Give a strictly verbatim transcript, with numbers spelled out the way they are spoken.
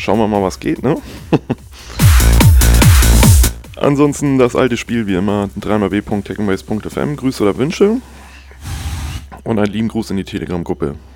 schauen wir mal, was geht, ne? Ansonsten das alte Spiel wie immer, drei w punkt technobase punkt f m, Grüße oder Wünsche und einen lieben Gruß in die Telegram-Gruppe.